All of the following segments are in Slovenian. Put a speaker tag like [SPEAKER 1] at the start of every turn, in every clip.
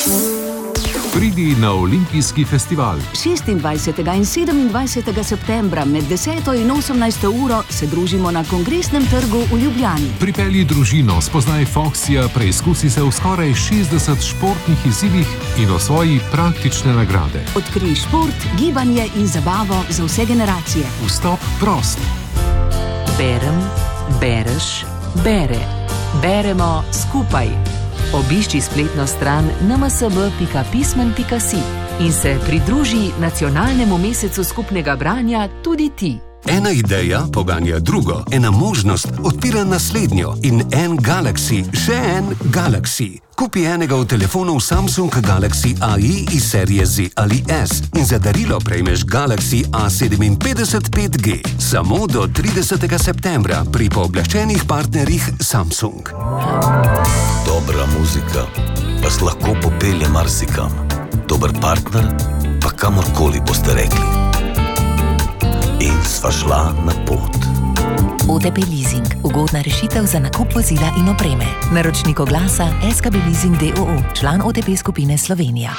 [SPEAKER 1] Pridi na Olimpijski festival.
[SPEAKER 2] 26. in 27. septembra med 10. in 18. uro se družimo na Kongresnem trgu v Ljubljani.
[SPEAKER 1] Pripelji družino, spoznaj Foxija, preizkusi se v skoraj 60 športnih izzivih in osvoji praktične nagrade.
[SPEAKER 2] Odkrij šport, gibanje in zabavo za vse generacije.
[SPEAKER 1] Vstop prost.
[SPEAKER 3] Berem, bereš, bere. Beremo skupaj. Obišči spletno stran nmsb.pismen.si in se pridruži nacionalnemu mesecu skupnega branja tudi ti.
[SPEAKER 4] Ena ideja poganja drugo, ena možnost odpira naslednjo in en Galaxy, še en Galaxy. Kupi enega od telefonov Samsung Galaxy AI iz serije Z ali S in za darilo prejmeš Galaxy A57 5G. Samo do 30. septembra pri pooblaščenih partnerjih Samsung.
[SPEAKER 5] Dobra muzika vas lahko popelje marsikam. Dober partner pa kamorkoli boste rekli. In sva šla na pot.
[SPEAKER 6] OTP Leasing. Ugodna rešitev za nakup vozila in opreme. Naročnik oglasa SKB Leasing d.o.o. Član OTP skupine Slovenija.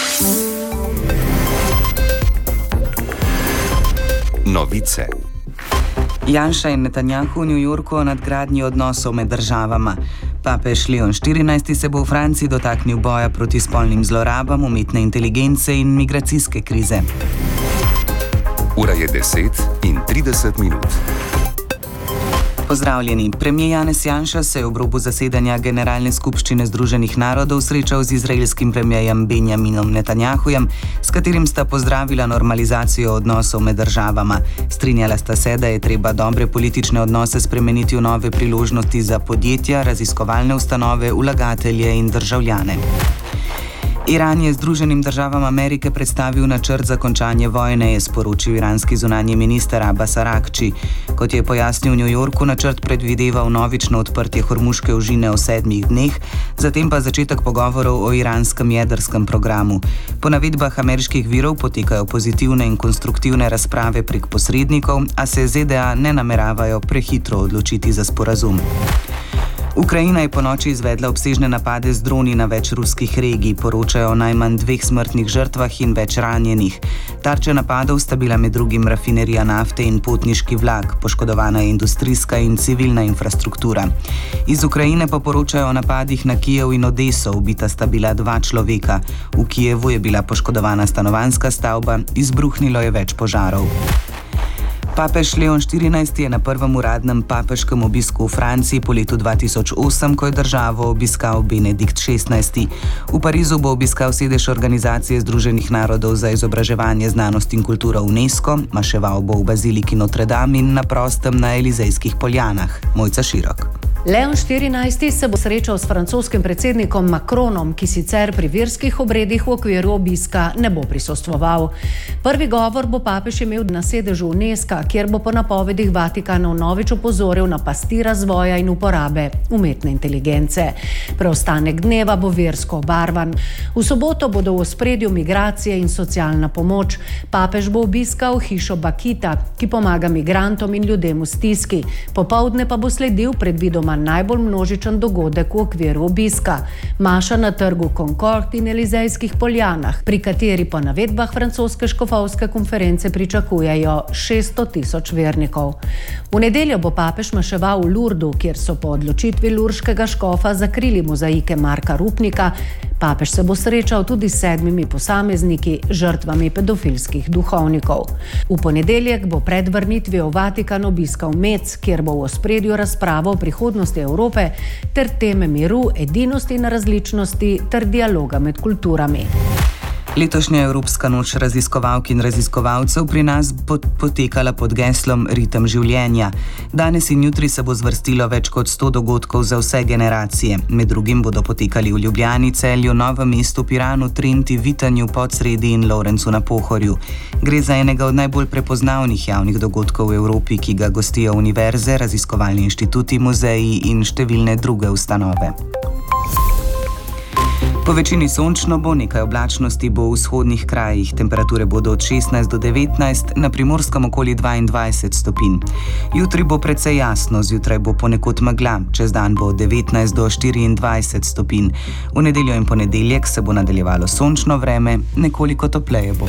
[SPEAKER 4] Novice.
[SPEAKER 7] Janša in Netanjahu v New Yorku o nadgradnji odnosov med državama. Papež Leon XIV se bo v Franciji dotaknil boja proti spolnim zlorabam, umetne inteligence in migracijske krize.
[SPEAKER 4] Ura je 10:30.
[SPEAKER 7] Pozdravljeni. Premier Janez Janša se je ob robu zasedanja Generalne skupščine Združenih narodov srečal z izraelskim premierjem Benjaminom Netanjahujem, s katerim sta pozdravila normalizacijo odnosov med državama. Strinjala sta se, da je treba dobre politične odnose spremeniti v nove priložnosti za podjetja, raziskovalne ustanove, vlagatelje in državljane. Iran je Združenim državam Amerike predstavil načrt za končanje vojne, je sporočil iranski zunanji minister Abbas Araghči. Kot je pojasnil v New Yorku, načrt predvideva vnovično odprtje Hormuške ožine v 7 dneh, zatem pa začetek pogovorov o iranskem jedrskem programu. Po navedbah ameriških virov potekajo pozitivne in konstruktivne razprave prek posrednikov, a se ZDA ne nameravajo prehitro odločiti za sporazum. Ukrajina je ponoči izvedla obsežne napade z droni na več ruskih regij, poročajo o najmanj 2 smrtnih žrtvah in več ranjenih. Tarče napadov sta bila med drugim rafinerija nafte in potniški vlak, poškodovana je industrijska in civilna infrastruktura. Iz Ukrajine pa poročajo o napadih na Kijev in Odeso, ubita sta bila 2 človeka. V Kijevu je bila poškodovana stanovanjska stavba, izbruhnilo je več požarov. Papež Leon XIV je na prvem uradnem papežkem obisku v Franciji po letu 2008, ko je državo obiskal Benedikt XVI. V Parizu bo obiskal sedež Organizacije Združenih narodov za izobraževanje, znanost in kulturo UNESCO, maševal bo v baziliki Notre Dame in na prostem na Elizejskih poljanah. Mojca Širok.
[SPEAKER 8] Leon XIV se bo srečal s francoskim predsednikom Macronom, ki sicer pri verskih obredih v okviru obiska ne bo prisostvoval. Prvi govor bo papež imel na sedežu UNESCO, kjer bo po napovedih Vatikana vnovič opozoril na pasti razvoja in uporabe umetne inteligence. Preostanek dneva bo versko obarvan. V soboto bodo v ospredju migracije in socialna pomoč. Papež bo obiskal hišo Bakita, ki pomaga migrantom in ljudem v stiski. Popoldne pa bo sledil predvidoma najbolj množičen dogodek v okviru obiska. Maša na trgu Concord in Elizejskih poljanah, pri kateri po navedbah francoske škofovske konference pričakujejo 600.000 vernikov. V nedeljo bo papež maševal v Lurdu, kjer so po odločitvi lurškega škofa zakrili mozaike Marka Rupnika. Papež se bo srečal tudi s 7 posamezniki, žrtvami pedofilskih duhovnikov. V ponedeljek bo pred vrnitvijo v Vatikan obiskal Metz, kjer bo v ospredju razprava o prihodnosti Evrope ter teme miru, edinosti in različnosti ter dialoga med kulturami.
[SPEAKER 7] Letošnja Evropska noč raziskovalk in raziskovalcev pri nas bo potekala pod geslom Ritem življenja. Danes in jutri se bo zvrstilo več kot 100 dogodkov za vse generacije. Med drugim bodo potekali v Ljubljani, Celju, Novem mestu, Piranu, Trenti, Vitanju, Podsredi in Lovrencu na Pohorju. Gre za enega od najbolj prepoznavnih javnih dogodkov v Evropi, ki ga gostijo univerze, raziskovalni inštituti, muzeji in številne druge ustanove. Po večini sončno bo, nekaj oblačnosti bo v vzhodnih krajih. Temperature bodo od 16 do 19, na Primorskem okoli 22 stopinj. Jutri bo precej jasno, zjutraj bo ponekod megla, čez dan bo od 19 do 24 stopinj. V nedeljo in ponedeljek se bo nadaljevalo sončno vreme, nekoliko topleje bo.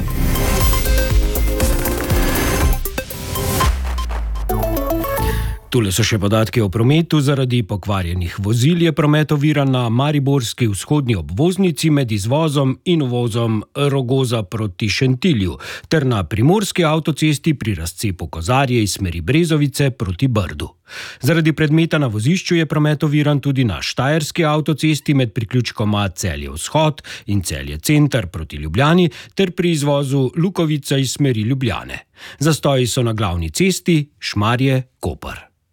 [SPEAKER 9] Tule so še podatki o prometu. Zaradi pokvarjenih vozil je promet oviran na mariborski vzhodni obvoznici med izvozom in uvozom Rogoza proti Šentilju ter na primorski avtocesti pri razcepu Kozarje iz smeri Brezovice proti Brdu. Zaradi predmeta na vozišču je promet oviran tudi na štajerski avtocesti med priključkoma Celje Vzhod in Celje Center proti Ljubljani ter pri izvozu Lukovica iz smeri Ljubljane. Zastoji so na glavni cesti Šmarje-Koper.